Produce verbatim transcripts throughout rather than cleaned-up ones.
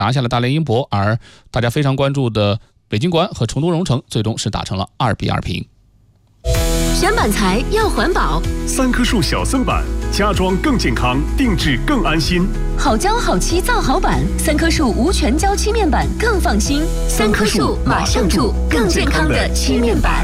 拿下了大连英博，而大家非常关注的北京国安和成都蓉城最终是打成了二比二平。 选板材要环保， 三棵树小森板，家装更健康，定制更安心。 好胶好漆造好板，三棵树无全胶漆面板更放心。三棵树马上住更健康的漆面板。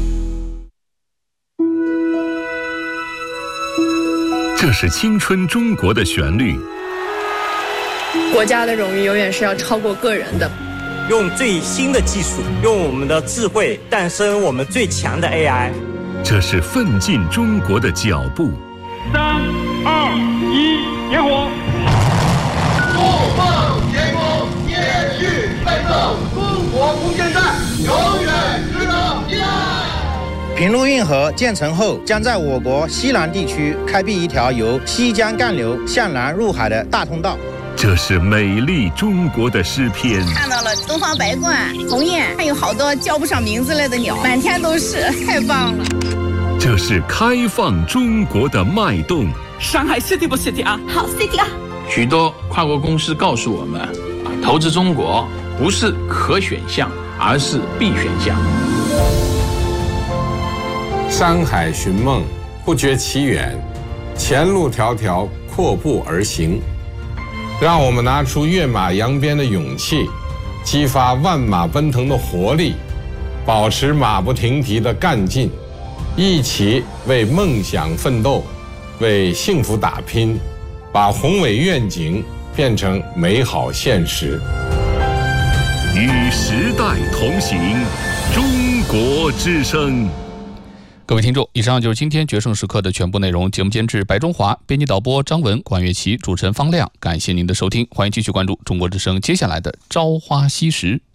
这是青春中国的旋律。 国家的荣誉永远是要超过个人的。 用最新的技术，用我们的智慧诞生我们最强的 A I。 这是奋进中国的脚步。 三二一，点火！ 不放天空，延续奋斗，中国空间站永远值得依赖。 平陆运河建成后，将在我国西南地区开辟一条由西江干流向南入海的大通道。 这是美丽中国的诗篇。 看到了东方白鹳、鸿雁，还有好多叫不上名字来的鸟，满天都是，太棒了。 这是开放中国的脉动。 上海 city 不 city 啊？ 好 city 啊！ 许多跨国公司告诉我们，啊，投资中国不是可选项，而是必选项。 山海寻梦，不觉其远，前路迢迢，阔步而行。让我们拿出跃马扬鞭的勇气，激发万马奔腾的活力，保持马不停蹄的干劲，一起为梦想奋斗，为幸福打拼，把宏伟愿景变成美好现实。 与时代同行，中国之声。 各位听众，以上就是今天决胜时刻的全部内容。节目监制白中华，编辑导播张文、管乐琪，主持人方亮。感谢您的收听，欢迎继续关注中国之声接下来的朝花夕拾。